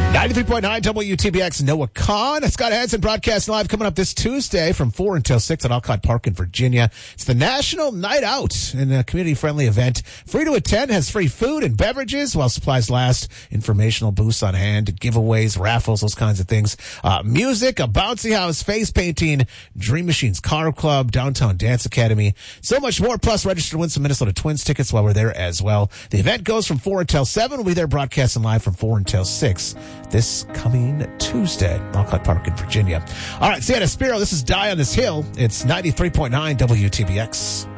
93.9 WTBX, Noah Kahn. Scott Hansen broadcasting live coming up this Tuesday from 4 until 6 at Alcott Park in Virginia. It's the National Night Out, and a community-friendly event. Free to attend, has free food and beverages while supplies last. Informational booths on hand, giveaways, raffles, those kinds of things. Music, a bouncy house, face painting, Dream Machines Car Club, Downtown Dance Academy. So much more, plus register to win some Minnesota Twins tickets while we're there as well. The event goes from 4 until 7. We'll be there broadcasting live from 4 until 6. This coming Tuesday, Alcott Park in Virginia. All right, Santa Spiro, this is Die on This Hill. It's 93.9 WTBX.